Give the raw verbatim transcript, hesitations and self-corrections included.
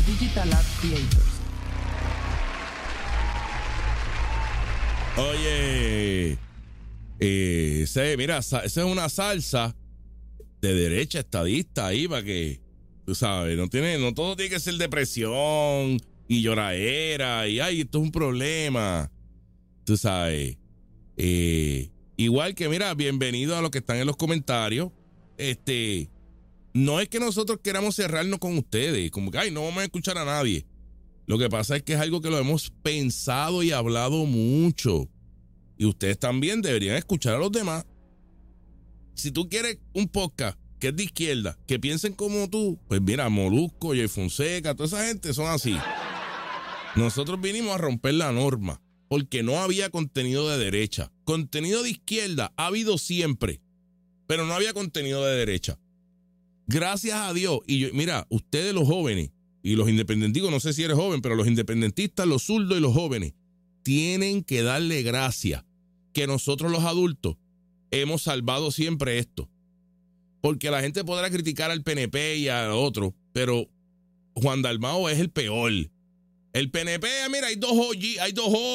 Digital Art Creators. Oye, eh, ese, mira, esa es una salsa de derecha estadista ahí para que, tú sabes, no tiene, no todo tiene que ser depresión y lloradera y ay, esto es un problema, tú sabes. Eh, igual que, mira, bienvenido a los que están en los comentarios. Este, no es que nosotros queramos cerrarnos con ustedes, como que ay, no vamos a escuchar a nadie. Lo que pasa es que es algo que lo hemos pensado y hablado mucho. Y ustedes también deberían escuchar a los demás. Si tú quieres un podcast que es de izquierda, que piensen como tú, pues mira, Molusco, Jay Fonseca, toda esa gente son así. Nosotros vinimos a romper la norma, porque no había contenido de derecha. Contenido de izquierda ha habido siempre, pero no había contenido de derecha. Gracias a Dios. Y yo, mira, ustedes los jóvenes y los independentistas, no sé si eres joven, pero los independentistas, los zurdos y los jóvenes, tienen que darle gracias que nosotros los adultos hemos salvado siempre esto. Porque la gente podrá criticar al P N P y a otro, pero Juan Dalmao es el peor. El P N P, mira, hay dos O G, hay dos